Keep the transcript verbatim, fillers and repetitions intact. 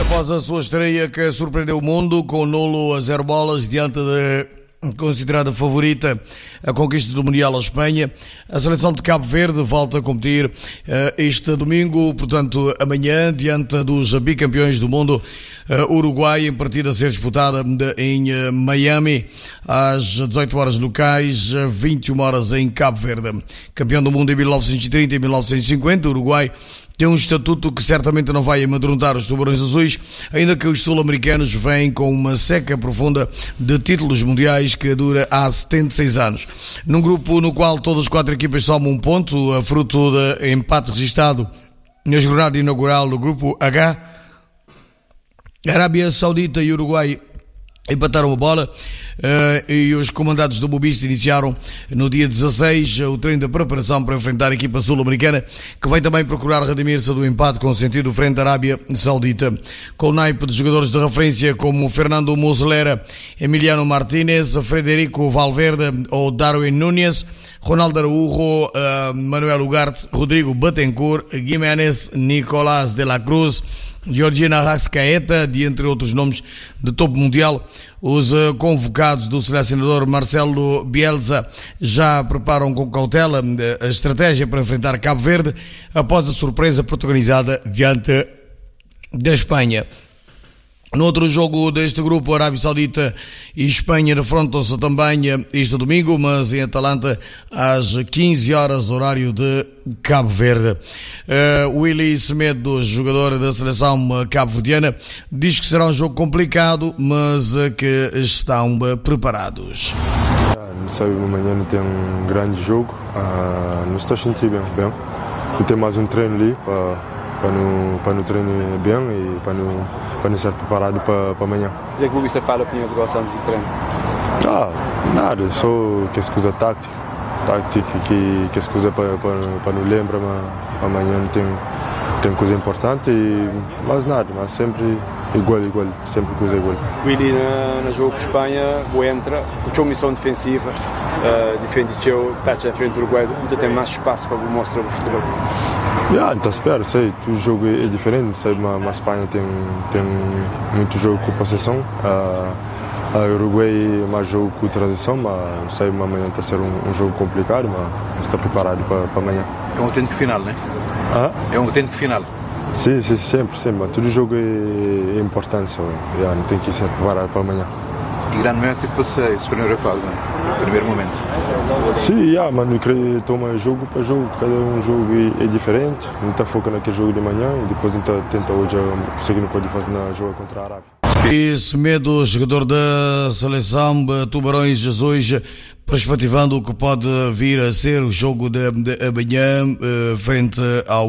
após a sua estreia que surpreendeu o mundo com nulo a zero bolas diante da considerada favorita a conquista do Mundial à Espanha, a seleção de Cabo Verde volta a competir uh, este domingo, portanto amanhã, diante dos bicampeões do mundo, uh, Uruguai, em partida a ser disputada de, em uh, Miami às dezoito horas locais, vinte e uma horas em Cabo Verde. Campeão do mundo em mil novecentos e trinta e mil novecentos e cinquenta, Uruguai tem um estatuto que certamente não vai amedrontar os tubarões azuis, ainda que os sul-americanos vêm com uma seca profunda de títulos mundiais que dura há setenta e seis anos. Num grupo no qual todas as quatro equipas somam um ponto, a fruto de empate registado na jornada inaugural do grupo H, Arábia Saudita e Uruguai empataram a bola uh, e os comandados do Bobista iniciaram no dia dezasseis o treino de preparação para enfrentar a equipa sul-americana, que vai também procurar redimir-se do empate consentido frente à Arábia Saudita. Com o naipe de jogadores de referência como Fernando Muslera, Emiliano Martínez, Federico Valverde ou Darwin Núñez, Ronaldo Araújo, uh, Manuel Ugarte, Rodrigo Betancourt, Giménez, Nicolás de la Cruz, Georgina Arrascaeta, de entre outros nomes de topo mundial. Os uh, convocados do selecionador Marcelo Bielsa já preparam com cautela uh, a estratégia para enfrentar Cabo Verde após a surpresa protagonizada diante da Espanha. No outro jogo deste grupo, Arábia Saudita e Espanha defrontam-se também este domingo, mas em Atalanta às quinze horas, horário de Cabo Verde. Uh, Willy Semedo, jogador da seleção cabo-verdiana, diz que será um jogo complicado, mas que estão preparados. Não sei, amanhã não tem um grande jogo, uh, não estou sentindo bem, bem. Não tem mais um treino ali para para não, para não treinar bem e para não, para não estar preparado para, para amanhã. O que é que o Bobista fala para os negócios antes de treino? Ah, nada, só que as coisas táticas, tática, que, que as coisas para, para, para não lembrar, mas amanhã tem, tem coisa importante, e, mas nada, mas sempre igual, igual, sempre coisa igual. Willy, na, na jogo com Espanha, o entra, com a sua missão defensiva, uh, defende o seu taxa à frente do Uruguai, ainda tem mais espaço para mostrar o futebol. Yeah, então espero, sei, o jogo é diferente, sei, mas a Espanha tem, tem muito jogo com possessão, a, a Uruguai é mais jogo com transição, mas sei, amanhã está a ser um, um jogo complicado, mas está preparado para, para amanhã. É um autêntico final, né? Ah? É um autêntico final. Sim, sim, sempre, sempre, mas todo jogo é, é importante, só, yeah, não tem que ser preparado para amanhã. E grandemente depois essa primeira fase, né? Primeiro momento. Sim, yeah, mas não queria tomar jogo para jogo, cada um jogo é, é diferente, não está focando naquele jogo de manhã e depois não está tenta hoje conseguir não pode fazer na jogo contra a Arábia. Esse medo, jogador da seleção Tubarões Azuis, perspectivando o que pode vir a ser o jogo de, de amanhã frente ao